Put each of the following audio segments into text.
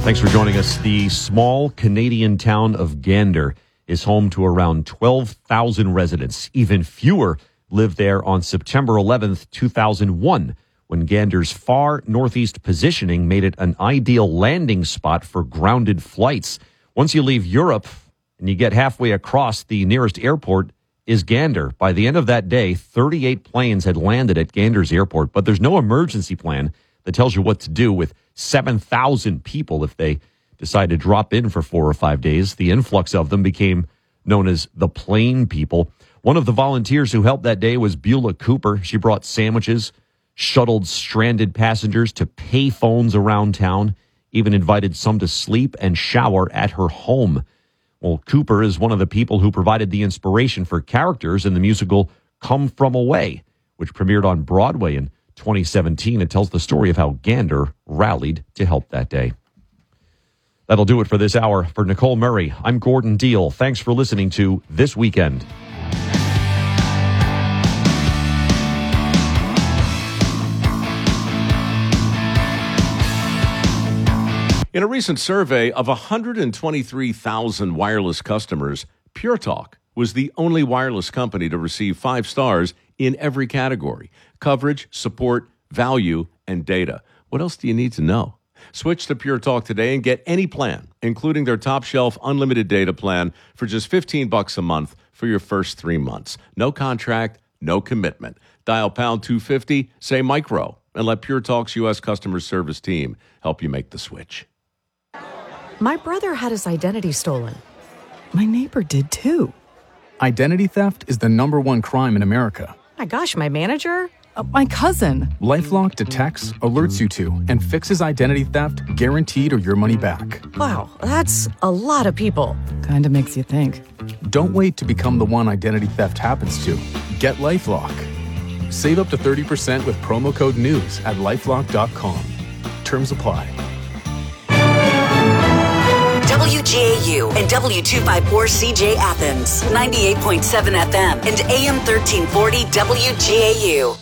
Thanks for joining us. The small Canadian town of Gander is home to around 12,000 residents. Even fewer lived there on September 11th, 2001, when Gander's far northeast positioning made it an ideal landing spot for grounded flights. Once you leave Europe and you get halfway across, the nearest airport is Gander. By the end of that day, 38 planes had landed at Gander's airport, but there's no emergency plan that tells you what to do with 7,000 people if they decide to drop in for 4 or 5 days. The influx of them became known as the plane people. One of the volunteers who helped that day was Beulah Cooper. She brought sandwiches, shuttled stranded passengers to pay phones around town, even invited some to sleep and shower at her home. Well, Cooper is one of the people who provided the inspiration for characters in the musical Come From Away, which premiered on Broadway in 2017. It tells the story of how Gander rallied to help that day. That'll do it for this hour. For Nicole Murray, I'm Gordon Deal. Thanks for listening to This Weekend. In a recent survey of 123,000 wireless customers, Pure Talk was the only wireless company to receive 5 stars in every category: coverage, support, value, and data. What else do you need to know? Switch to Pure Talk today and get any plan, including their top shelf unlimited data plan, for just $15 a month for your first 3 months. No contract, no commitment. Dial pound 250, say micro, and let Pure Talk's U.S. customer service team help you make the switch. My brother had his identity stolen. My neighbor did too. Identity theft is the #1 crime in America. My gosh, my manager? My cousin. LifeLock detects, alerts you to, and fixes identity theft guaranteed or your money back. Wow, that's a lot of people. Kinda makes you think. Don't wait to become the one identity theft happens to. Get LifeLock. Save up to 30% with promo code NEWS at LifeLock.com. Terms apply. WGAU and W254CJ Athens, 98.7 FM and AM 1340 WGAU.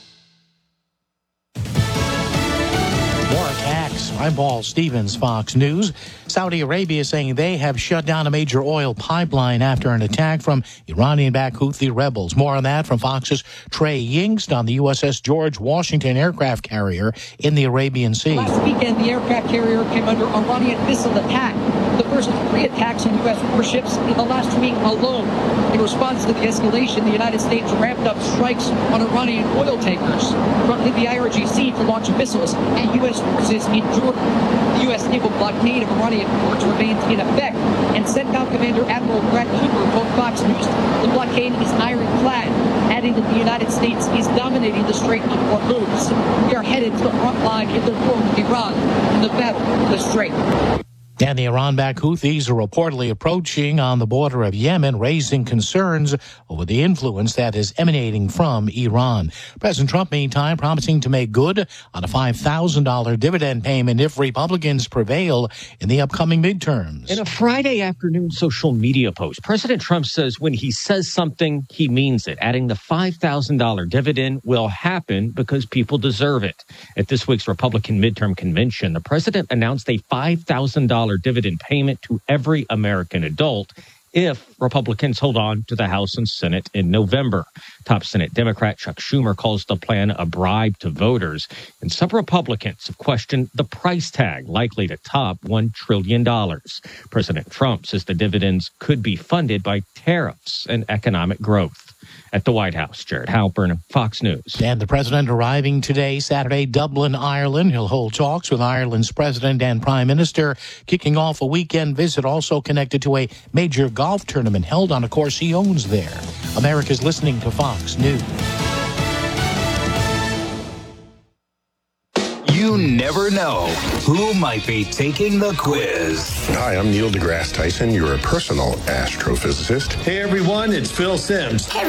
More attacks. I'm Paul Stevens, Fox News. Saudi Arabia saying they have shut down a major oil pipeline after an attack from Iranian-backed Houthi rebels. More on that from Fox's Trey Yingst on the USS George Washington aircraft carrier in the Arabian Sea. Last weekend, the aircraft carrier came under Iranian missile attack. The first of 3 attacks on U.S. warships in the last week alone. In response to the escalation, the United States ramped up strikes on Iranian oil tankers, fronting the IRGC to launch missiles at U.S. forces in Jordan. The U.S. naval blockade of Iranian ports remains in effect, and CENTCOM Commander Admiral Brett Cooper told Fox News the blockade is ironclad, adding that the United States is dominating the Strait of Hormuz. We are headed to the front line in the war with Iran in the battle for the Strait. And the Iran-backed Houthis are reportedly approaching on the border of Yemen, raising concerns over the influence that is emanating from Iran. President Trump, meantime, promising to make good on a $5,000 dividend payment if Republicans prevail in the upcoming midterms. In a Friday afternoon social media post, President Trump says when he says something, he means it, adding the $5,000 dividend will happen because people deserve it. At this week's Republican midterm convention, the president announced a $5,000 dividend payment to every American adult if Republicans hold on to the House and Senate in November. Top Senate Democrat Chuck Schumer calls the plan a bribe to voters, and some Republicans have questioned the price tag, likely to top $1 trillion. President Trump says the dividends could be funded by tariffs and economic growth. At the White House, Jared Halpern, Fox News. And the president arriving today, Saturday, Dublin, Ireland. He'll hold talks with Ireland's president and prime minister, kicking off a weekend visit also connected to a major golf tournament held on a course he owns there. America's listening to Fox News. You never know who might be taking the quiz. Hi, I'm Neil deGrasse Tyson, your personal astrophysicist. Hey everyone, it's Phil Simms.